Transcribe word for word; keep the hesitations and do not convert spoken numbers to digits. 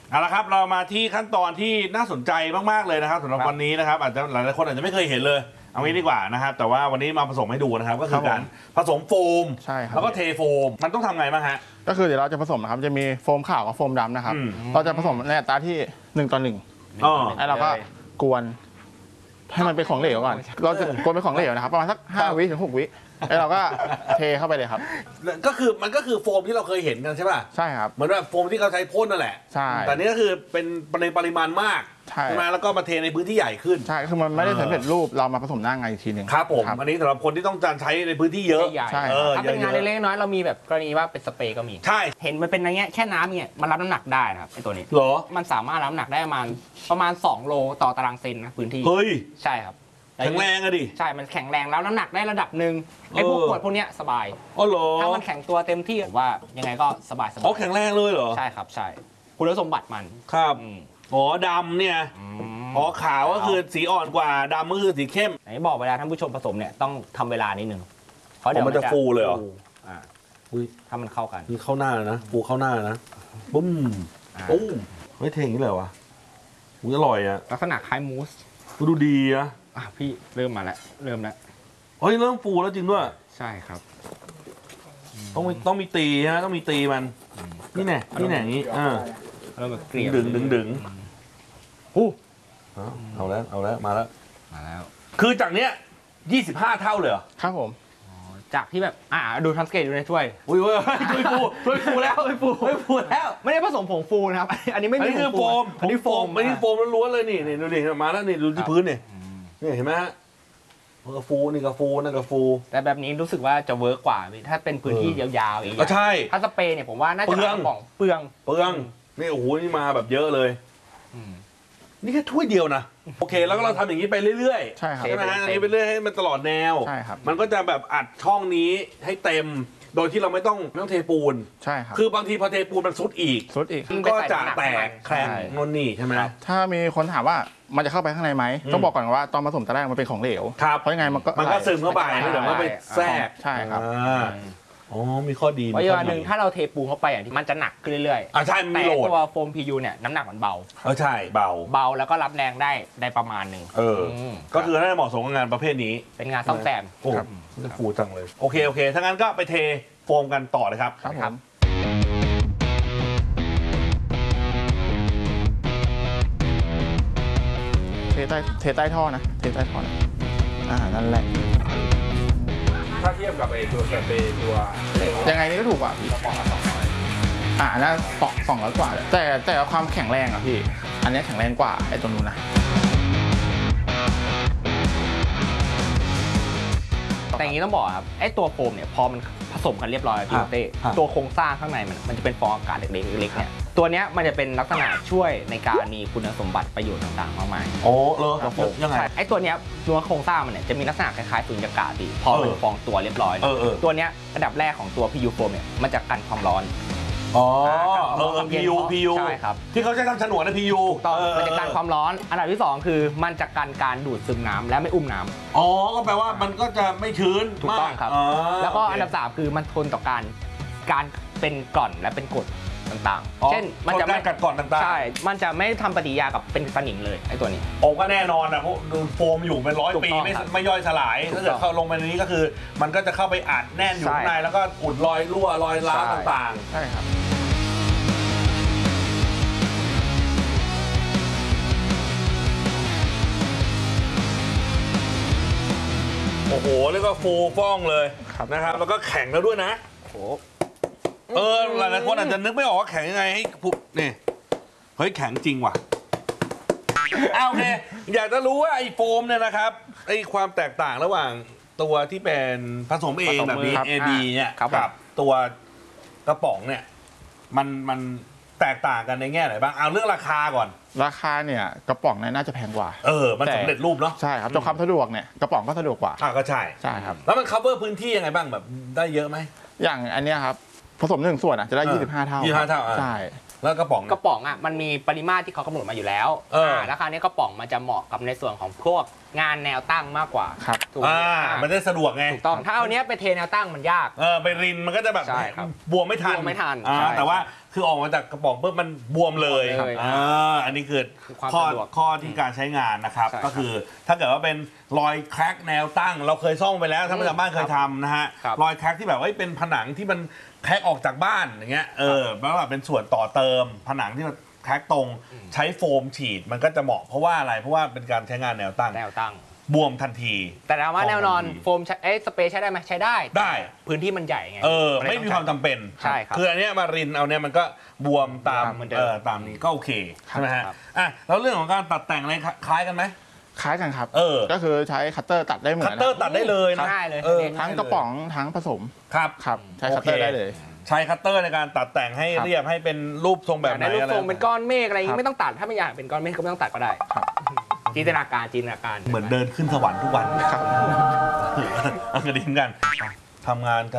เอาละครับเรามาที่ขั้นตอนที่น่าสนใจมากๆเลยนะครับสำหรับวันนี้นะครับอาจจะหลายๆคนอาจจะไม่เคยเห็นเลยเอางี้ดีกว่านะครับแต่ว่าวันนี้มาผสมให้ดูนะครับก็คือการผสมโฟมแล้วก็เทโฟมมันต้องทำไงบ้างฮะก็คือเดี๋ยวเราจะผสมนะครับจะมีโฟมขาวกับโฟมดำนะครับเราจะผสมในอัตราที่หนึ่งต่อหนึ่งแล้วเราก็กวนให้มันเป็นของเหลวก่อนเราจะกวนเป็นของเหลวนะครับประมาณสักห้าวิถึงหกวิแล้วเราก็เทเข้าไปเลยครับก็คือมันก็คือโฟมที่เราเคยเห็นกันใช่ป่ะใช่ครับเหมือนแบบโฟมที่เขาใช้พ่นนั่นแหละใช่แต่นี้ก็คือเป็นในปริมาณมากใช่ไหมแล้วก็มาเทในพื้นที่ใหญ่ขึ้นใช่คือมันไม่ได้สำเร็จรูปเรามาผสมหน้างานอีกทีหนึ่งครับผมอันนี้สำหรับคนที่ต้องการใช้ในพื้นที่เยอะใช่ถ้าเป็นงานเล็กๆน้อยเรามีแบบกรณีว่าเป็นสเปรย์ก็มีใช่เห็นมันเป็นอย่างเงี้ยแค่น้ำเนี่ยมันรับน้ำหนักได้นะครับไอ้ตัวนี้เหรอมันสามารถรับน้ำหนักได้ประมาณประมาณสองโลต่อตารางเซนนะพื้นที่เฮ้ยใช่ครับแข็งแรงอะดิใช่มันแข็งแรงแล้วน้ำหนักได้ระดับหนึ่งไอ้พวกขวดพวกเนี้ยสบายอ๋อเหรอถ้ามันแข็งตัวเต็มที่ว่ายังไงก็สบายสบายอ๋อแข็งแรงเลยเหรอใช่ครับใช่คุณสมบัติมันครับอ๋อดำเนี่ยอ๋อขาวก็คือสีอ่อนกว่าดำก็คือสีเข้มไหนบอกเวลาท่านผู้ชมผสมเนี่ยต้องทำเวลานิดนึงเพราะเดี๋ยวมันจะฟูเลยเหรออ่าถ้ามันเข้ากันนี่เข้าหน้านะฟูเข้าหน้านะบุ้มปุ้มไม่เทอย่างนี้เลยวะมันอร่อยอะลักษณะคล้ายมูสดูดีนะอ่ะพี่เริ่มมาแล้วเริ่มแล้วเฮ้ยเริ่มฟูแล้วจริงด้วยใช่ครับต้องมีต้องมีตีฮะต้องมีตีมันนี่แน่นี่แน่อย่างนี้อ่าเริ่มแบบเกลี่ยดึงดึงดึงอู้เอาแล้วเอาแล้วมาแล้วมาแล้วคือจากเนี้ยยี่สิบห้าเท่าเลยเหรอครับผมจากที่แบบอ่าดูทันสเกตดูในถ้วยอุ้ยเว้ยถ้วยฟูถ้วยฟูแล้วถ้วยฟูถ้วยฟูแล้วไม่ได้ผสมผงฟูนะครับอันนี้ไม่มีคือโฟมอันนี้โฟมไม่ใช่โฟมล้วนๆเลยนี่นี่ดูดิมาแล้วนี่ดูที่พื้นนี่นี่เห็นไหมฮะมันก็ฟูนี่ก็ฟูนั่นก็ฟูแต่แบบนี้รู้สึกว่าจะเวิร์กกว่าถ้าเป็นพื้นที่ยาวๆอย่างก็ใช่ถ้าสเปรย์เนี่ยผมว่าน่าจะกระป๋องเปลืองเปลืองนี่โอ้โหนี่มาแบบเยอะเลยนี่แค่ถ้วยเดียวนะโอเคแล้วก็เราทำอย่างนี้ไปเรื่อยๆใช่ครับใช่ไหมอันนี้ไปเรื่อยให้มันตลอดแนวใช่ครับมันก็จะแบบอัดช่องนี้ให้เต็มโดยที่เราไม่ต้องไม่ต้องเทปูนใช่ครับคือบางทีพอเทปูนมันซุดอีกซุดอีกก็จะแตกแคลงนนนี่ใช่ไหมถ้ามีคนถามว่ามันจะเข้าไปข้างในไหมต้องบอกก่อนว่าตอนผสมตอนแรกมันเป็นของเหลวเพราะยังไงมันก็มันก็ซึมเข้าไปเดี๋ยวมันไปแทรกใช่ครับอ๋อมีข้อดีเพราะอย่างหนึ่งถ้าเราเทปูนเข้าไปอย่างที่มันจะหนักขึ้นเรื่อยๆอ่าใช่แต่ตัวโฟม พี ยู เนี่ยน้ำหนักมันเบาเออใช่เบาเบาแล้วก็รับแรงได้ได้ประมาณหนึ่งเออก็คือน่าจะเหมาะสมกับงานประเภทนี้เป็นงานซ่อมแซมโอ้จะฟูจังเลยโอเคโอเคถ้างั้นก็ไปเทโฟมกันต่อเลยครับครับเทใต้เทใต้ท่อนะเทใต้ท่อนะอ่านั่นแหละถ้าเทียบกับไอ้ตัวสเปรย์ตัวยังไงนี่ก็ถูกกว่าพี่อ่าน่าสองสองร้อยกว่าแต่แต่ความแข็งแรงอ่ะพี่อันนี้แข็งแรงกว่าไอ้ตัวนู้นนะแต่อย่างนี้ต้องบอกครับไอ้ตัวโฟมเนี่ยพอมันผสมกันเรียบร้อยพี่เต้ตัวโครงสร้างข้างในมันมันจะเป็นฟองอากาศเล็กๆเล็กๆเนี่ยตัวเนี้ยมันจะเป็นลักษณะช่วยในการมีคุณสมบัติประโยชน์ต่างๆมากมายโอ้เหรอยังไงไอ้ตัวเนี้ยตัวโครงสร้างมันเนี่ยจะมีลักษณะคล้ายๆสุญญากาศดีพอเป็นฟองตัวเรียบร้อยตัวเนี้ยระดับแรกของตัว พี ยู โฟมเนี่ยมันจะกันความร้อนอ๋อเออ พี ยู พี ยูใช่ครับที่เขาใช้ทำฉนวนนะ พี ยูต่อมันจะกันความร้อนอันดับที่สองคือมันจะกันการดูดซึมน้ำและไม่อุ้มน้ำอ๋อก็แปลว่ามันก็จะไม่ชื้นถูกต้องครับแล้วก็อันดับสามคือมันทนต่อการการเป็นกร่อนและเป็นกรดต่างๆเช่นมันจะไม่กัดก่อนต่างๆใช่มันจะไม่ทำปฏิกิริยากับเป็นสนิมเลยไอ้ตัวนี้โอ้ก็แน่นอนนะเพราะดูโฟมอยู่เป็นร้อยปีไม่ไม่ย่อยสลายถ้าเกิดเข้าลงไปในนี้ก็คือมันก็จะเข้าไปอัดแน่นอยู่ข้างในแล้วก็อุดรอยรั่วรอยร้าวต่างๆใช่ครับโอ้โหแล้วก็ฟูฟ่องเลยนะครับแล้วก็แข็งแล้วด้วยนะโอ้เออหลายๆคนอาจจะนึกไม่ออกว่าแข็งยังไงให้ปุ๊บนี่เฮ้ยแข็งจริงว่ะเอาโอเคอยากจะรู้ว่าไอ้โฟมเนี่ยนะครับไอ้ความแตกต่างระหว่างตัวที่เป็นผสมเองแบบนี้ เอ บี เนี่ยกับตัวกระป๋องเนี่ยมันมันแตกต่างกันในแง่ไหนบ้างเอาเรื่องราคาก่อนราคาเนี่ยกระป๋องเนี่ยน่าจะแพงกว่าเออมันสำเร็จรูปเนาะใช่ครับตัวความสะดวกเนี่ยกระป๋องก็สะดวกกว่าอ่าก็ใช่ใช่ครับแล้วมัน cover พื้นที่ยังไงบ้างแบบได้เยอะไหมอย่างอันเนี้ยครับผสมหนึ่งส่วนอ่ะจะได้ยี่สิบห้าเท่ายี่สิบห้าเท่าใช่แล้วกระป๋องกระป๋องอ่ะมันมีปริมาตรที่เขากำหนดมาอยู่แล้วเอออ่าแล้วคราวนี้กระป๋องมันจะเหมาะกับในส่วนของพวกงานแนวตั้งมากกว่าครับถูกไหมอ่าอ่ามันได้สะดวกไงถูกต้องถ้าเอาเนี้ยไปเทแนวตั้งมันยากเออไปรินมันก็จะแบบใช่ครับบวมไม่ทันบวมไม่ทันอ่าใช่แต่ว่าคือออกมาจากกระป๋องปุ๊บมันบวมเลยบวมเลยอ่าอันนี้คือคือความข้อสะดวกข้อที่การใช้งานนะครับใช่ครับก็คือถ้าเกิดว่าเป็นรอยแคร็กแนวตั้ง เราเคยซ่อมไปแล้วถ้ามาจากบ้านเคยทำนะฮะครับรอยแคร็กที่แบบว่าเป็นผนังที่มันแคร็กออกจากบ้านอย่างเงี้ยเออแล้วแบบเป็นส่วนต่อเติมผนังที่มันแคร็กตรงใช้โฟมฉีดมันก็จะเหมาะเพราะว่าอะไรเพราะว่าเป็นการใช้งานแนวตั้งแนวตั้งบวมทันทีแต่ถามว่าแนวนอนทัทีโฟมใช้เอ้ยสเปรย์ใช้ได้ไหมใช้ได้ได้พื้นที่มันใหญ่ไงเออนเลยไม่มีความจำเป็นใช่ครับคืออันเนี้ยมารินเอาเนี้ยมันก็บวมตามตามเหมือนเดิมเออตามนี้ก็โอเคใช่ไหมฮะครับอ่ะแล้วเรื่องของการตัดแต่งอะไรคล้ายกันไหมคล้ายกันครับเออก็คือใช้คัตเตอร์ตัดได้เหมือคัตนเตอร์ตัดได้เลยนะง่ายเลยเออทั้งกระป๋องทั้งผสมครับครับใช้คัตเตอร์ได้เลยใช้คัตเตอร์ในการตัดแต่งให้ครับเรียบให้เป็นรูปทรงแบบไหนในรูปอะไรทรงเป็นก้อนเมฆอะไรอย่างครังี้บไม่ต้องตัดถ้าไม่อยากเป็นก้อนเมฆก็ไม่ต้องตัดก็ได้ครับจินตนาการจินตนาการเหมือนเดินขึ้นสวรรค์ทุกวันครับเอากระดิ่งกันทำงานกัน